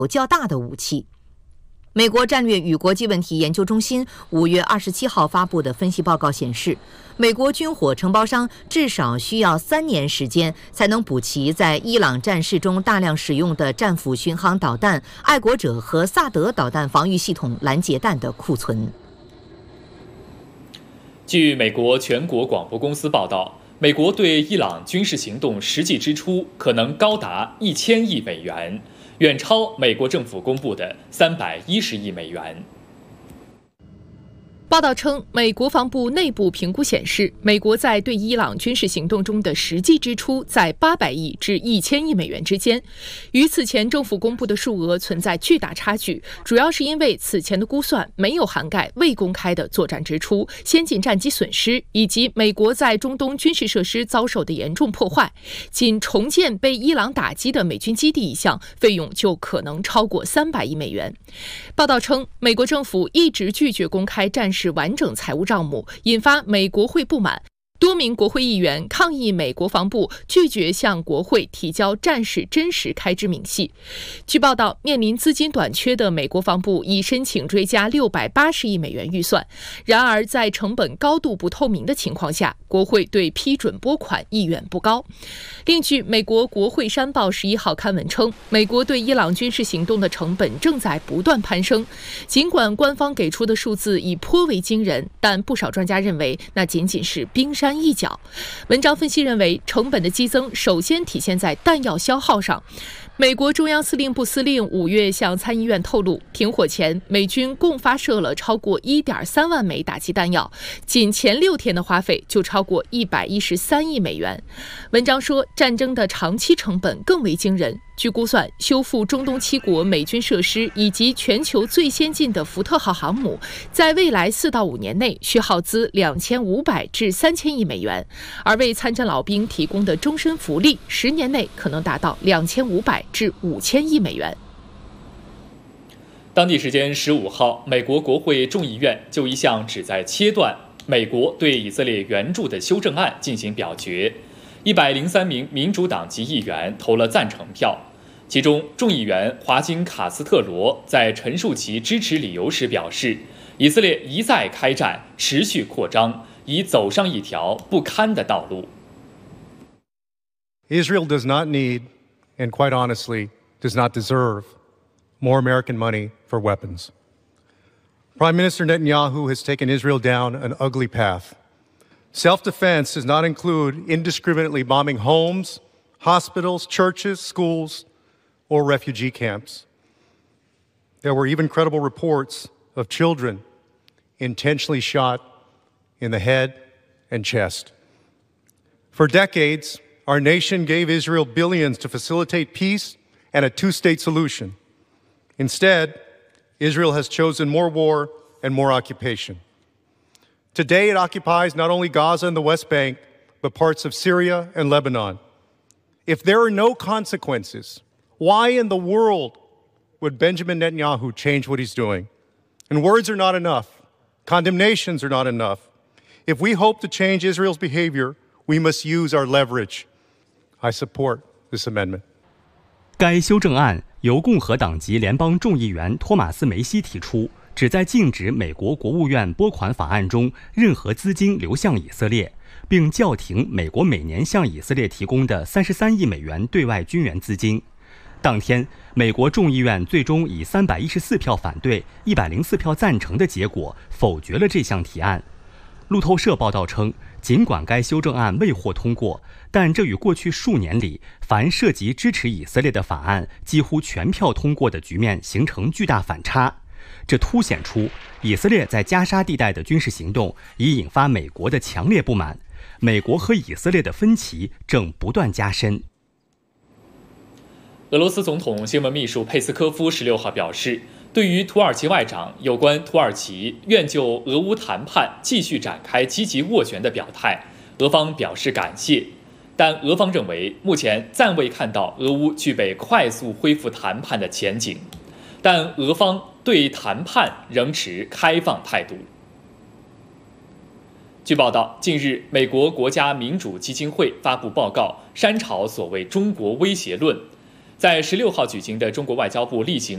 有较大的武器。美国战略与国际问题研究中心5月27号发布的分析报告显示，美国军火承包商至少需要3年时间才能补齐在伊朗战事中大量使用的战斧巡航导弹、爱国者和萨德导弹防御系统拦截弹的库存。 据美国全国广播公司报道，美国对伊朗军事行动实际支出可能高达1000亿美元。远超美国政府公布的310亿美元。 报道称，美国防部内部评估显示，美国在对伊朗军事行动中的实际支出在800亿至1000亿美元之间，与此前政府公布的数额存在巨大差距，主要是因为此前的估算没有涵盖未公开的作战支出、先进战机损失以及美国在中东军事设施遭受的严重破坏。仅重建被伊朗打击的美军基地一项，费用就可能超过300亿美元。报道称，美国政府一直拒绝公开战事完整财务账目，引发美国会不满。多名国会议员抗议美国防部拒绝向国会提交战事真实开支明细。据报道，面临资金短缺的美国防部已申请追加680亿美元预算。然而，在成本高度不透明的情况下，国会对批准拨款意愿不高。另据美国国会山报11号刊文称，美国对伊朗军事行动的成本正在不断攀升。尽管官方给出的数字已颇为惊人，但不少专家认为那仅仅是冰山一角。文章分析认为，成本的激增首先体现在弹药消耗上。美国中央司令部司令5月向参议院透露，停火前美军共发射了超过1.3万枚打击弹药，仅前6天的花费就超过113亿美元。文章说，战争的长期成本更为惊人。据估算，修复中东7国美军设施以及全球最先进的福特号航母，在未来4到5年内需耗资2500至3000亿美元，而为参战老兵提供的终身福利，10年内可能达到2500至5000亿美元。 当地时间15号，美国国会众议院就一项旨在切断美国对以色列援助的修正案进行表决，103名民主党籍议员投了赞成票。其中，众议员华金·卡斯特罗在陈述其支持理由时表示，以色列一再开战，持续扩张，已走上一条不堪的道路。 Israel does not need, and quite honestly, does not deserve more American money for weapons. Prime Minister Netanyahu has taken Israel down an ugly path. Self-defense does not include indiscriminately bombing homes, hospitals, churches, schools, or refugee camps. There were even credible reports of children intentionally shot in the head and chest. For decades, our nation gave Israel billions to facilitate peace and a two-state solution. Instead, Israel has chosen more war and more occupation. Today, it occupies not only Gaza and the West Bank, but parts of Syria and Lebanon. If there are no consequences, why in the world would Benjamin Netanyahu change what he's doing? And words are not enough. Condemnations are not enough. If we hope to change Israel's behavior, we must use our leverage. I support this amendment. 该修正案由共和党籍联邦众议员托马斯·梅西提出，旨在禁止美国国务院拨款法案中任何资金流向以色列，并叫停美国每年向以色列提供的33亿美元对外军援资金。当天，美国众议院最终以314票反对、104票赞成的结果否决了这项提案。路透社报道称，尽管该修正案未获通过，但这与过去数年里凡涉及支持以色列的法案几乎全票通过的局面形成巨大反差。这凸显出以色列在加沙地带的军事行动已引发美国的强烈不满，美国和以色列的分歧正不断加深。 俄罗斯总统新闻秘书佩斯科夫16号表示，对于土耳其外长有关土耳其愿就俄乌谈判继续展开积极斡旋的表态，俄方表示感谢，但俄方认为目前暂未看到俄乌具备快速恢复谈判的前景，但俄方对谈判仍持开放态度。据报道，近日美国国家民主基金会发布报告，删朝所谓中国威胁论。在16号举行的中国外交部例行